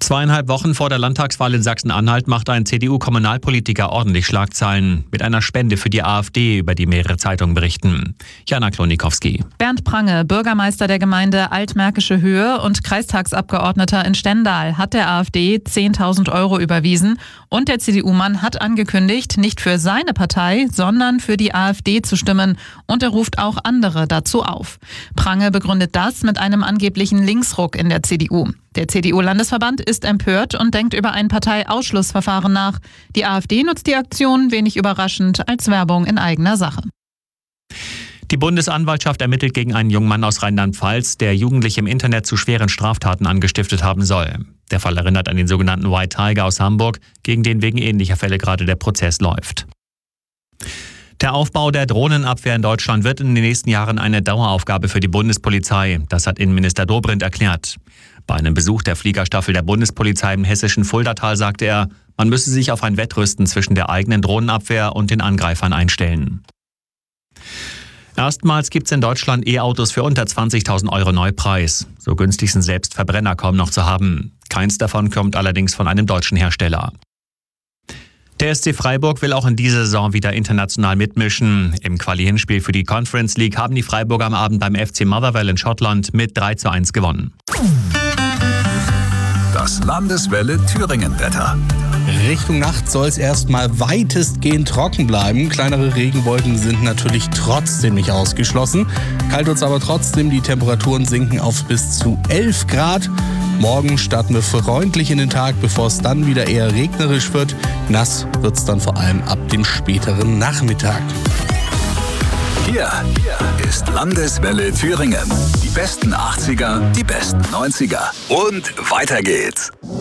2,5 Wochen vor der Landtagswahl in Sachsen-Anhalt macht ein CDU-Kommunalpolitiker ordentlich Schlagzeilen mit einer Spende für die AfD, über die mehrere Zeitungen berichten. Jana Klonikowski. Bernd Prange, Bürgermeister der Gemeinde Altmärkische Höhe und Kreistagsabgeordneter in Stendal, hat der AfD 10.000 € überwiesen. Und der CDU-Mann hat angekündigt, nicht für seine Partei, sondern für die AfD zu stimmen. Und er ruft auch andere dazu auf. Prange begründet das mit einem angeblichen Linksruck in der CDU. Der CDU-Landesverband ist empört und denkt über ein Parteiausschlussverfahren nach. Die AfD nutzt die Aktion, wenig überraschend, als Werbung in eigener Sache. Die Bundesanwaltschaft ermittelt gegen einen jungen Mann aus Rheinland-Pfalz, der Jugendliche im Internet zu schweren Straftaten angestiftet haben soll. Der Fall erinnert an den sogenannten White Tiger aus Hamburg, gegen den wegen ähnlicher Fälle gerade der Prozess läuft. Der Aufbau der Drohnenabwehr in Deutschland wird in den nächsten Jahren eine Daueraufgabe für die Bundespolizei. Das hat Innenminister Dobrindt erklärt. Bei einem Besuch der Fliegerstaffel der Bundespolizei im hessischen Fuldatal sagte er, man müsse sich auf ein Wettrüsten zwischen der eigenen Drohnenabwehr und den Angreifern einstellen. Erstmals gibt es in Deutschland E-Autos für unter 20.000 € Neupreis. So günstig sind selbst Verbrenner kaum noch zu haben. Keins davon kommt allerdings von einem deutschen Hersteller. Der SC Freiburg will auch in dieser Saison wieder international mitmischen. Im Quali-Hinspiel für die Conference League haben die Freiburger am Abend beim FC Motherwell in Schottland mit 3:1 gewonnen. Das Landeswelle Thüringen-Wetter. Richtung Nacht soll es erstmal weitestgehend trocken bleiben. Kleinere Regenwolken sind natürlich trotzdem nicht ausgeschlossen. Kalt wird's aber trotzdem. Die Temperaturen sinken auf bis zu 11 Grad. Morgen starten wir freundlich in den Tag, bevor es dann wieder eher regnerisch wird. Nass wird's dann vor allem ab dem späteren Nachmittag. Hier ist Landeswelle Thüringen. Die besten 80er, die besten 90er. Und weiter geht's.